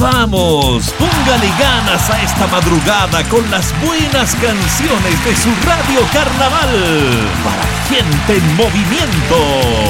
Vamos, póngale ganas a esta madrugada con las buenas canciones de su Radio Carnaval para gente en movimiento.